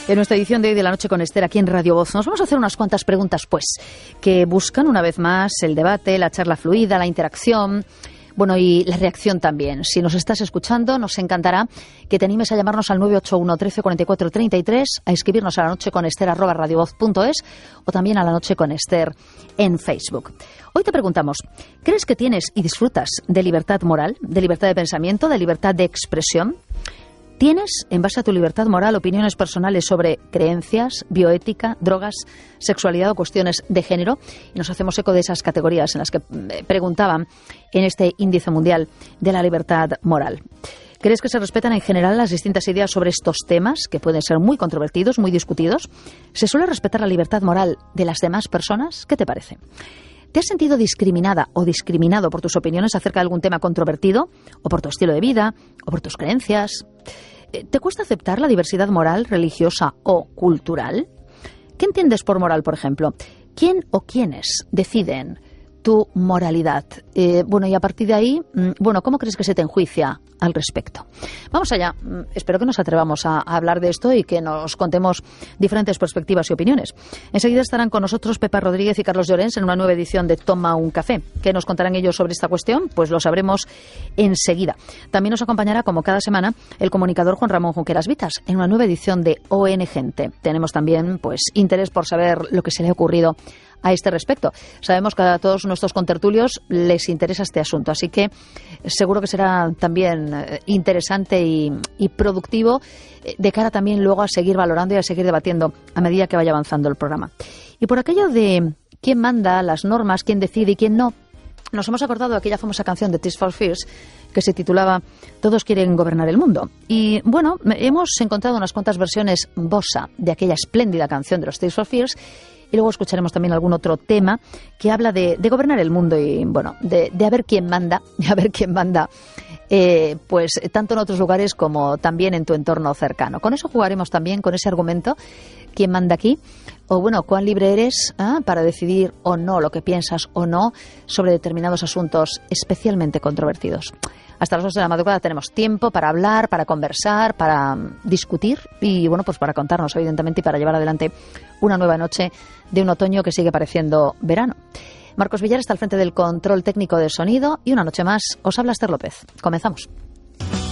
En nuestra edición de hoy de La Noche con Esther, aquí en Radio Voz, nos vamos a hacer unas cuantas preguntas, pues, que buscan una vez más el debate, la charla fluida, la interacción, bueno, y la reacción también. Si nos estás escuchando, nos encantará que te animes a llamarnos al 981 13 44 33, a escribirnos a lanocheconester@radiovoz.es o también a La Noche con Esther en Facebook. Hoy te preguntamos, ¿crees que tienes y disfrutas de libertad moral, de libertad de pensamiento, de libertad de expresión? ¿Tienes, en base a tu libertad moral, opiniones personales sobre creencias, bioética, drogas, sexualidad o cuestiones de género? Y nos hacemos eco de esas categorías en las que preguntaban en este índice mundial de la libertad moral. ¿Crees que se respetan en general las distintas ideas sobre estos temas, que pueden ser muy controvertidos, muy discutidos? ¿Se suele respetar la libertad moral de las demás personas? ¿Qué te parece? ¿Te has sentido discriminada o discriminado por tus opiniones acerca de algún tema controvertido? ¿O por tu estilo de vida? ¿O por tus creencias? ¿Te cuesta aceptar la diversidad moral, religiosa o cultural? ¿Qué entiendes por moral, por ejemplo? ¿Quién o quiénes deciden tu moralidad? Bueno, y a partir de ahí, ¿cómo crees que se te enjuicia al respecto? Vamos allá. Espero que nos atrevamos a hablar de esto y que nos contemos diferentes perspectivas y opiniones. Enseguida estarán con nosotros Pepa Rodríguez y Carlos Llorens en una nueva edición de Toma un Café. ¿Qué nos contarán ellos sobre esta cuestión? Pues lo sabremos enseguida. También nos acompañará, como cada semana, el comunicador Juan Ramón Junqueras Vitas en una nueva edición de ON Gente. Tenemos también, pues, interés por saber lo que se le ha ocurrido a este respecto. Sabemos que a todos nuestros contertulios les interesa este asunto, así que seguro que será también interesante y productivo de cara también luego a seguir valorando y a seguir debatiendo a medida que vaya avanzando el programa. Y por aquello de quién manda las normas, quién decide y quién no, nos hemos acordado de aquella famosa canción de Tears for Fears que se titulaba Todos quieren gobernar el mundo. Y bueno, hemos encontrado unas cuantas versiones bossa de aquella espléndida canción de los Tears for Fears. Y luego escucharemos también algún otro tema que habla de gobernar el mundo y, bueno, de a ver quién manda, pues tanto en otros lugares como también en tu entorno cercano. Con eso jugaremos también, con ese argumento, quién manda aquí, o bueno, cuán libre eres para decidir o no lo que piensas o no sobre determinados asuntos especialmente controvertidos. Hasta las 2 de la madrugada tenemos tiempo para hablar, para conversar, para discutir y, bueno, pues para contarnos, evidentemente, y para llevar adelante una nueva noche de un otoño que sigue pareciendo verano. Marcos Villar está al frente del control técnico de sonido y una noche más os habla Esther López. Comenzamos.